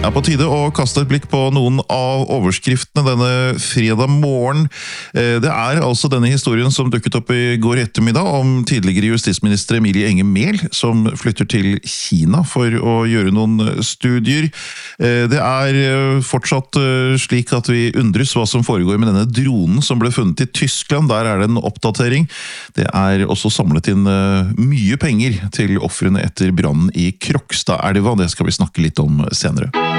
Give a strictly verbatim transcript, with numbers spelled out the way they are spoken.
er på tide å kaste et blikk på noen av overskriftene denne fredag morgen. Det er altså denne historien som dukket opp i går ettermiddag om tidligere justisminister Emilie Enger Mehl, som flytter til Kina for å gjøre noen studier. Det er fortsatt slik at vi undres hva som foregår med denne dronen som ble funnet i Tyskland. Der er det en oppdatering. Det er også samlet inn mye penger til ofrene etter brannen i Krokstadelva. Det skal vi snakke litt om senere.